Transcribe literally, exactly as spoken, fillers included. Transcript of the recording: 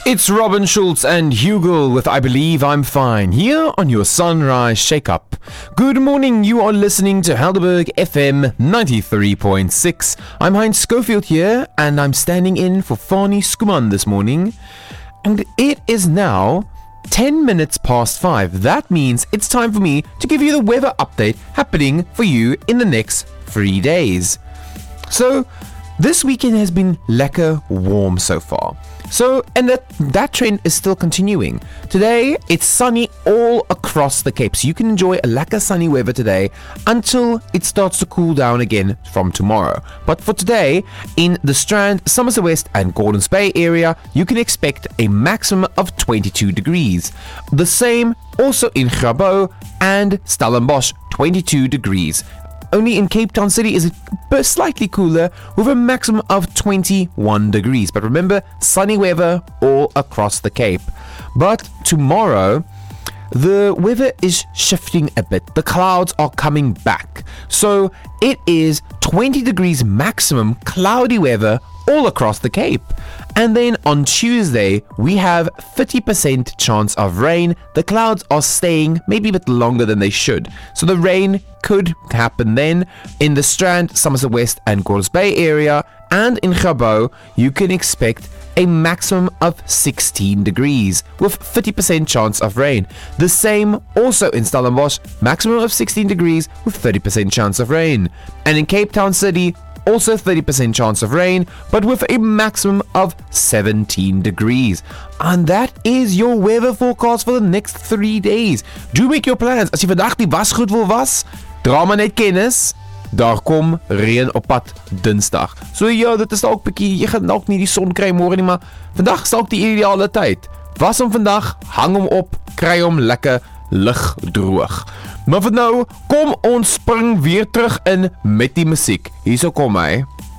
It's Robin Schulz and Hugel with I Believe I'm Fine, here on your Sunrise Shake-Up. Good morning, you are listening to Helderberg F M ninety-three point six. I'm Heinz Schofield here, and I'm standing in for Fani Skuman this morning. And it is now ten minutes past five. That means it's time for me to give you the weather update happening for you in the next three days. So, this weekend has been lekker warm so far. So, and that, that trend is still continuing. Today, it's sunny all across the Cape. So you can enjoy a lekker sunny weather today until it starts to cool down again from tomorrow. But for today, in the Strand, Somerset West and Gordons Bay area, you can expect a maximum of twenty-two degrees. The same also in Grabouw and Stellenbosch, twenty-two degrees. Only in Cape Town City is it slightly cooler with a maximum of twenty-one degrees. But remember, sunny weather all across the Cape. But tomorrow, the weather is shifting a bit. The clouds are coming back. So it is twenty degrees maximum cloudy weather all across the Cape. And then on Tuesday, we have fifty percent chance of rain. The clouds are staying maybe a bit longer than they should. So the rain could happen then in the Strand, Somerset West and Gordons Bay area. And in Grabouw, you can expect a maximum of sixteen degrees with fifty percent chance of rain. The same also in Stellenbosch, maximum of sixteen degrees with thirty percent chance of rain. And in Cape Town City, also thirty percent chance of rain, but with a maximum of seventeen degrees. And that is your weather forecast for the next three days. Do make your plans. As jy vandag die wasgoed wil was, dra maar net kennis. Daar kom reën op pad Dinsdag. So ja, dit is dalk bietjie, jy gaan dalk nie die son kry môre nie, maar vandag is dalk die ideale tyd. Was hom vandag, hang hom op, kry hom lekker lig droog. Maar vir nou, kom ons spring weer terug in met die musiek. Hierso kom hy.